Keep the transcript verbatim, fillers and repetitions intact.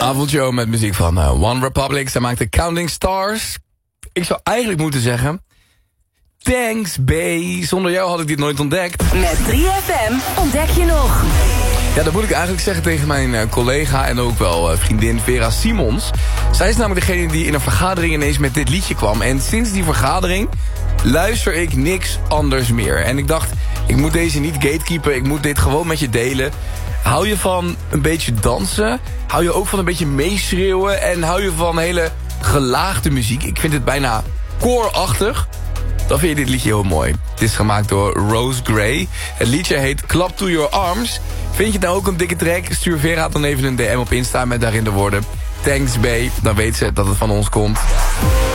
Avondshow met muziek van uh, One Republic. Zij maakte Counting Stars. Ik zou eigenlijk moeten zeggen... Thanks, bae. Zonder jou had ik dit nooit ontdekt. Met drie F M ontdek je nog. Ja, dat moet ik eigenlijk zeggen tegen mijn uh, collega en ook wel uh, vriendin Vera Simons. Zij is namelijk degene die in een vergadering ineens met dit liedje kwam. En sinds die vergadering luister ik niks anders meer. En ik dacht, ik moet deze niet gatekeepen. Ik moet dit gewoon met je delen. Hou je van een beetje dansen? Hou je ook van een beetje meeschreeuwen? En hou je van hele gelaagde muziek? Ik vind het bijna koorachtig. Dan vind je dit liedje heel mooi. Het is gemaakt door Rose Gray. Het liedje heet Clap to Your Arms. Vind je het nou ook een dikke track? Stuur Vera dan even een D M op Insta met daarin de woorden Thanks, bae. Dan weet ze dat het van ons komt.